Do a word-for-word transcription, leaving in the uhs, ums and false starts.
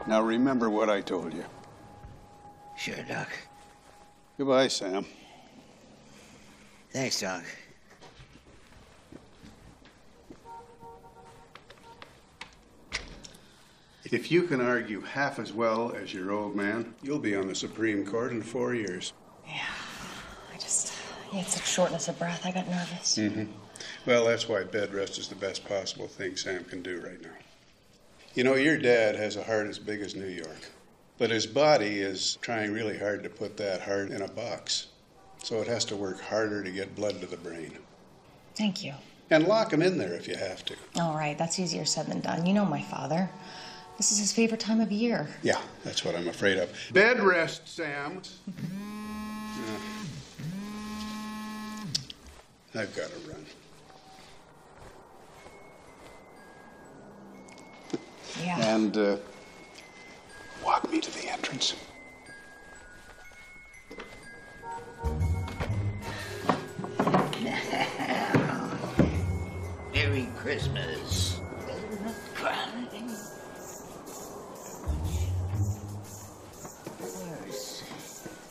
Now remember what I told you. Sure, Doc. Goodbye, Sam. Thanks, Doc. If you can argue half as well as your old man, you'll be on the Supreme Court in four years. Yeah, I just, I had such shortness of breath. I got nervous. Mm-hmm. Well, that's why bed rest is the best possible thing Sam can do right now. You know, your dad has a heart as big as New York, but his body is trying really hard to put that heart in a box. So it has to work harder to get blood to the brain. Thank you. And lock him in there if you have to. All right, that's easier said than done. You know my father. This is his favorite time of year. Yeah, that's what I'm afraid of. Bed rest, Sam. Yeah. I've got to run. Yeah. And uh, walk me to the entrance. Merry Christmas.